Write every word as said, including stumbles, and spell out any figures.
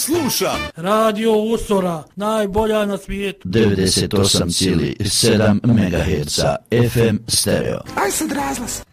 Sluša Radio Usora, najbolja na svijetu. devedeset osam zarez sedam megaherca F M stereo. Aj sad razglas.